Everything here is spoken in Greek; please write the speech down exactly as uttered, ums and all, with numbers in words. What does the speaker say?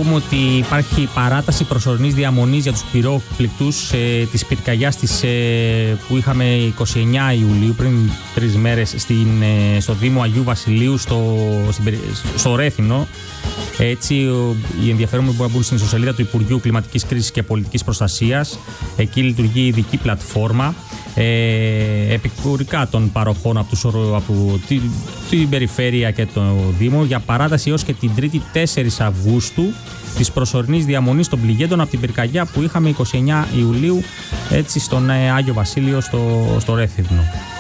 πούμε ότι υπάρχει παράταση προσωρινής διαμονής για τους πυρόπληκτους ε, της πυρκαγιάς της, ε, που είχαμε εικοστή ενάτη Ιουλίου, πριν τρεις μέρες, στην, ε, στο Δήμο Αγίου Βασιλείου, στο, στην, στο Ρέθυμνο. Έτσι, οι ενδιαφέρομενοι μπορούν να μπουν στην ιστοσελίδα του Υπουργείου Κλιματικής Κρίσης και Πολιτικής Προστασίας. Εκεί λειτουργεί ειδική πλατφόρμα ε, επικουρικά των παροχών από, τους, από την, την περιφέρεια και το Δήμο για παράταση έως και την Τρίτη τέσσερις Αυγούστου της προσωρινής διαμονής των πληγέντων από την πυρκαγιά που είχαμε εικοστή ενάτη Ιουλίου, έτσι, στον Άγιο Βασίλειο στο, στο Ρέθυμνο.